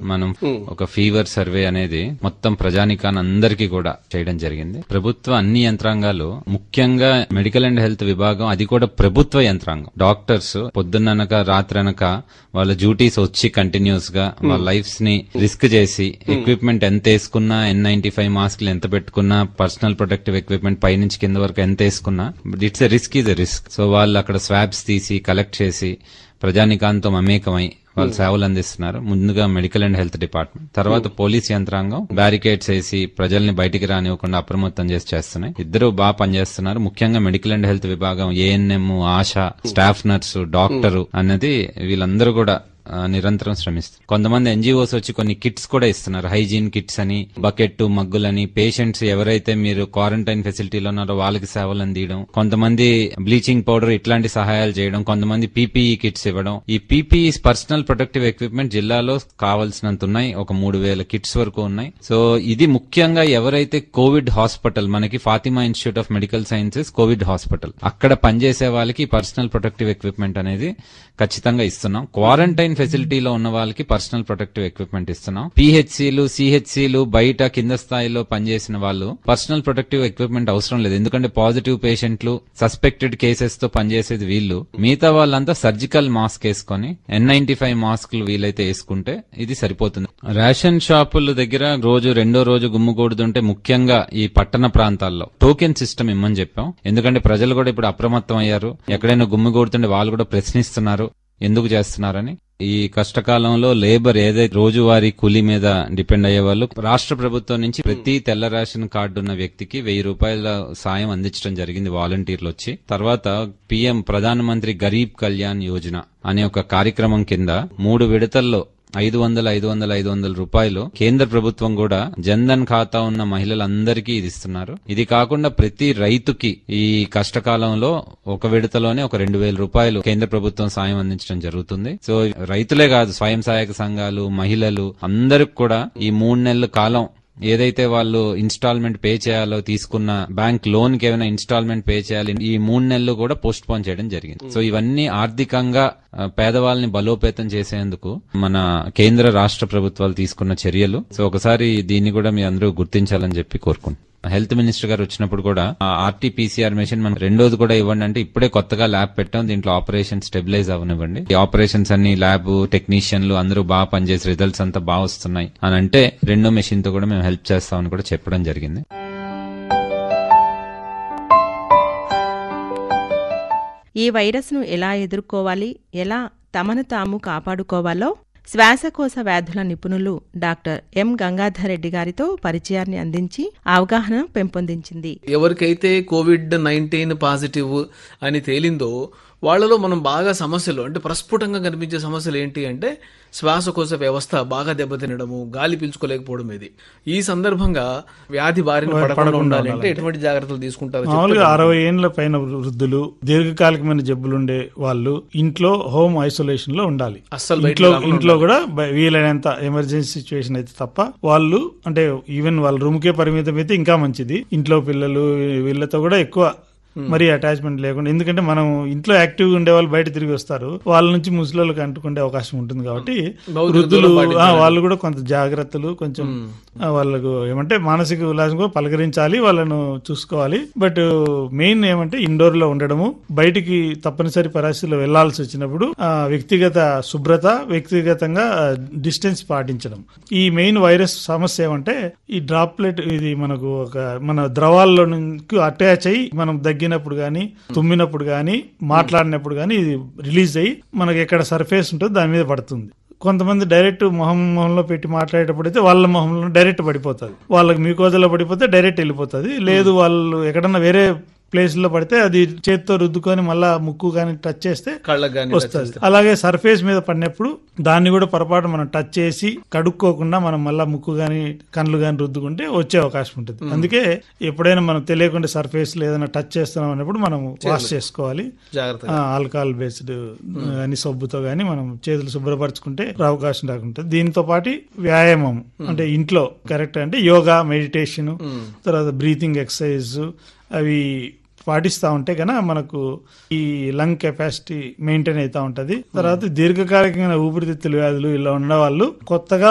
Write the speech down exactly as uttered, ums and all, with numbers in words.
మనం ఒక fever survey అనేది మొత్తం ప్రజానికాన్ని అందరికీ కూడా చేయడం జరిగింది. ప్రభుత్వ అన్ని యంత్రాంగాలు, ముఖ్యంగా మెడికల్ అండ్ హెల్త్ విభాగం, అది కూడా ప్రభుత్వ యంత్రాంగం, డాక్టర్స్ పొద్దున్ననక రాత్రనక వాళ్ళ డ్యూటీస్ వచ్చి కంటిన్యూస్ గా వాళ్ళ లైఫ్స్ ని రిస్క్ చేసి ఎక్విప్మెంట్ ఎంత వేసుకున్నా, ఎన్ నైన్టీ ఫైవ్ మాస్క్లు ఎంత పెట్టుకున్నా, పర్సనల్ ప్రొటెక్టివ్ ఎక్విప్మెంట్ పై నుంచి కింద వరకు ఎంత వేసుకున్నా, it's a risk is a risk. So వాళ్ళు అక్కడ స్వాబ్స్ తీసి కలెక్ట్ చేసి ప్రజానికాంతో మమేకమై వాళ్ళు సేవలు అందిస్తున్నారు. ముందుగా మెడికల్ అండ్ హెల్త్ డిపార్ట్మెంట్, తర్వాత పోలీస్ యంత్రాంగం బ్యారికేడ్స్ వేసి ప్రజల్ని బయటికి రానివ్వకుండా అప్రమత్తం చేసి చేస్తున్నాయి. ఇద్దరు బాగా పనిచేస్తున్నారు. ముఖ్యంగా మెడికల్ అండ్ హెల్త్ విభాగం, ANM, ASHA, staff nurse, doctor అన్నది వీళ్ళందరూ కూడా నిరంతరం శ్రమిస్తారు. కొంతమంది ఎన్జిఓస్ వచ్చి కొన్ని కిట్స్ కూడా ఇస్తున్నారు, హైజీన్ కిట్స్ అని, బకెట్, మగ్గులని. పేషెంట్స్ ఎవరైతే మీరు క్వారంటైన్ ఫెసిలిటీలో ఉన్నారో వాళ్ళకి సేవలు అందియడం, కొంతమంది బ్లీచింగ్ పౌడర్ ఇట్లాంటి సహాయాలు చేయడం, కొంతమంది పీపీఈ కిట్స్ ఇవ్వడం. ఈ పీపీఈ పర్సనల్ ప్రొటెక్టివ్ ఎక్విప్మెంట్ జిల్లాలో కావాల్సినంత ఉన్నాయి, ఒక మూడు వేల కిట్స్ వరకు ఉన్నాయి. సో ఇది ముఖ్యంగా ఎవరైతే కోవిడ్ హాస్పిటల్, మనకి Fatima institute of medical sciences Covid hospital, అక్కడ పనిచేసే వాళ్ళకి పర్సనల్ ప్రొటెక్టివ్ ఎక్విప్మెంట్ అనేది ఖచ్చితంగా ఇస్తున్నాం. క్వారంటైన్ ఫెసిలిటీలో ఉన్న వాళ్ళకి పర్సనల్ ప్రొటెక్టివ్ ఎక్విప్మెంట్ ఇస్తున్నాం. పిహెచ్సిలు, సిహెచ్సిలు, బయట కింద స్థాయిలో పనిచేసిన వాళ్ళు పర్సనల్ ప్రొటెక్టివ్ ఎక్విప్మెంట్ అవసరం లేదు, ఎందుకంటే పాజిటివ్ పేషెంట్లు, సస్పెక్టెడ్ కేసెస్ తో పనిచేసేది వీళ్ళు. మిగతా వాళ్ళంతా సర్జికల్ మాస్క్ వేసుకుని, ఎన్ నైన్టీ ఫైవ్ మాస్కులు వీలైతే వేసుకుంటే ఇది సరిపోతుంది. రేషన్ షాపుల దగ్గర రోజు రెండో రోజు గుమ్ముకూడుతుంటే ముఖ్యంగా ఈ పట్టణ ప్రాంతాల్లో టోకెన్ సిస్టమ్ ఇమ్మని చెప్పాం. ఎందుకంటే ప్రజలు కూడా ఇప్పుడు అప్రమత్తం అయ్యారు. ఎక్కడైనా గుమ్ముకూడుతుంటే వాళ్ళు కూడా ప్రశ్నిస్తున్నారు ఎందుకు చేస్తున్నారని. ఈ కష్టకాలంలో లేబర్ ఏదైతే రోజువారీ కూలీ మీద డిపెండ్ అయ్యే వాళ్ళు, రాష్ట్ర ప్రభుత్వం నుంచి ప్రతి తెల్ల రేషన్ కార్డు ఉన్న వ్యక్తికి వెయ్యి రూపాయల సాయం అందించడం జరిగింది వాలంటీర్లు వచ్చి. తర్వాత పీఎం ప్రధాన మంత్రి గరీబ్ కళ్యాణ్ యోజన అనే ఒక కార్యక్రమం కింద మూడు విడతల్లో ఐదు వందల ఐదు వందల ఐదు వందల రూపాయలు కేంద్ర ప్రభుత్వం కూడా జన్ధన్ ఖాతా ఉన్న మహిళలందరికీ ఇది ఇస్తున్నారు. ఇది కాకుండా ప్రతి రైతుకి ఈ కష్టకాలంలో ఒక విడతలోనే ఒక రెండు వేల రూపాయలు కేంద్ర ప్రభుత్వం సాయం అందించడం జరుగుతుంది. సో రైతులే కాదు, స్వయం సహాయక సంఘాలు, మహిళలు అందరికి కూడా ఈ మూడు నెలల కాలం ఏదైతే వాళ్ళు ఇన్స్టాల్మెంట్ పే చేయాలో, తీసుకున్న బ్యాంక్ లోన్ కి ఏమైనా ఇన్స్టాల్మెంట్ పే చేయాలి, ఈ మూడు నెలలు కూడా పోస్ట్ పోన్ చేయడం జరిగింది. సో ఇవన్నీ ఆర్థికంగా పేదవాళ్ళని బలోపేతం చేసేందుకు మన కేంద్ర రాష్ట్ర ప్రభుత్వాలు తీసుకున్న చర్యలు. సో ఒకసారి దీన్ని కూడా మీ అందరూ గుర్తించాలని చెప్పి కోరుకుంటున్నాను. హెల్త్ మినిస్టర్ గారు వచ్చినప్పుడు కూడా ఆర్టీపీసీఆర్ మెషిన్ మనం రెండోది కూడా ఇవ్వండి అంటే, ఇప్పుడే కొత్తగా ల్యాబ్ పెట్టాం, దీంట్లో ఆపరేషన్ స్టెబిలైజ్ అవనివ్వండి. ఈ ఆపరేషన్స్ అన్ని ల్యాబ్ టెక్నీషియన్లు అందరూ బాగా పనిచేసి రిజల్ట్స్ అంతా బాగా వస్తున్నాయి అని అంటే రెండో మెషిన్ తో కూడా మేము హెల్ప్ చేస్తామని కూడా చెప్పడం జరిగింది. ఈ వైరస్ ను ఎలా ఎదుర్కోవాలి, ఎలా తమను తాము కాపాడుకోవాలో శ్వాసకోశ వ్యాధుల నిపుణులు డాక్టర్ ఎం గంగాధర్ రెడ్డి గారితో పరిచయాన్ని అందించి అవగాహన పెంపొందించింది. ఎవరికైతే కోవిడ్ నైన్టీన్ పాజిటివ్ అని తేలిందో వాళ్లలో మనం బాగా సమస్యలు, అంటే ప్రస్ఫుటంగా కనిపించే సమస్యలు ఏంటి అంటే శ్వాసకోశ వ్యవస్థ బాగా దెబ్బతినడము, గాలి పీల్చుకోలేకపోవడం. ఇది ఈ సందర్భంగా వ్యాధి బారిన పడకుండా ఉండాలి అంటే ఎటువంటి జాగ్రత్తలు తీసుకుంటారు? మామూలుగా అరవై ఏళ్ల పైన వృద్ధులు, దీర్ఘకాలికమైన జబ్బులుండే వాళ్ళు ఇంట్లో హోమ్ ఐసోలేషన్ లో ఉండాలి. అసలు ఇంట్లో ఇంట్లో కూడా వీలైనంత ఎమర్జెన్సీ సిచ్యువేషన్ అయితే తప్ప వాళ్ళు, అంటే ఈవెన్ వాళ్ళ రూమ్ కే పరిమితం అయితే ఇంకా మంచిది. ఇంట్లో పిల్లలు వీళ్ళతో కూడా ఎక్కువ మరి అటాచ్మెంట్ లేకుండా, ఎందుకంటే మనం ఇంట్లో యాక్టివ్ గా ఉండే వాళ్ళు బయట తిరిగి వస్తారు, వాళ్ళ నుంచి ముసలికి అంటుకునే అవకాశం ఉంటుంది. కాబట్టి వృద్ధులు వాళ్ళు కూడా కొంత జాగ్రత్తలు, కొంచెం వాళ్ళకు ఏమంటే మానసిక ఉల్లాసం కూడా పలకరించాలి, వాళ్ళను చూసుకోవాలి. బట్ మెయిన్ ఏమంటే ఇండోర్ లో ఉండడము, బయటికి తప్పనిసరి పరిస్థితుల్లో వెళ్లాల్సి వచ్చినప్పుడు వ్యక్తిగత శుభ్రత, వ్యక్తిగతంగా డిస్టెన్స్ పాటించడం. ఈ మెయిన్ వైరస్ సమస్య ఏమంటే ఈ డ్రాప్లెట్, ఇది మనకు ఒక మన ద్రవాల్లో నుంచి అటాచ్ అయ్యి మనం దగ్గినప్పుడు గానీ, తుమ్మినప్పుడు గానీ, మాట్లాడినప్పుడు గానీ ఇది రిలీజ్ అయ్యి మనకి ఎక్కడ సర్ఫేస్ ఉంటుందో దాని మీద పడుతుంది. కొంతమంది డైరెక్ట్ మొహం మొహంలో పెట్టి మాట్లాడేటప్పుడు అయితే వాళ్ళ మొహంలో డైరెక్ట్ పడిపోతుంది, వాళ్ళకి మీకోజలో పడిపోతే డైరెక్ట్ వెళ్ళిపోతుంది. లేదు వాళ్ళు ఎక్కడన్నా వేరే ప్లేస్ లో పడితే అది చేతితో రుద్దుకొని మళ్ళా ముక్కు గాని టచ్ చేస్తే వస్తుంది. అలాగే సర్ఫేస్ మీద పడినప్పుడు దాన్ని కూడా పొరపాటు మనం టచ్ చేసి కడుక్కోకుండా మనం మళ్ళా ముక్కు గాని కళ్ళు గాని రుద్దుకుంటే వచ్చే అవకాశం ఉంటుంది. అందుకే ఎప్పుడైనా మనం తెలియకుండా సర్ఫేస్ ఏదైనా టచ్ చేస్తున్నాం అన్నప్పుడు మనం వాష్ చేసుకోవాలి. ఆల్కహాల్ బేస్డ్ గానీ సబ్బుతో గానీ మనం చేతులు శుభ్రపరచుకుంటే అవకాశం రాకుంటుంది. దీంతో పాటు వ్యాయామం, అంటే ఇంట్లో కరెక్ట్ అంటే యోగా, మెడిటేషన్, తర్వాత బ్రీతింగ్ ఎక్సర్సైజ్ అవి పాటిస్తా ఉంటే కనుక మనకు ఈ లంగ్ కెపాసిటీ మెయింటైన్ అవుతా ఉంటది. తర్వాత దీర్ఘకాలికమైన ఊపిరితిత్తుల వ్యాధులు ఇలా ఉన్న వాళ్ళు కొత్తగా